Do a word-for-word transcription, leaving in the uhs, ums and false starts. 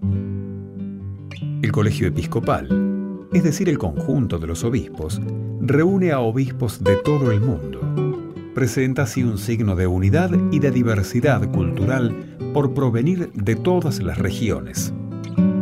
El Colegio Episcopal, es decir, el conjunto de los obispos, reúne a obispos de todo el mundo. Presenta así un signo de unidad y de diversidad cultural por provenir de todas las regiones.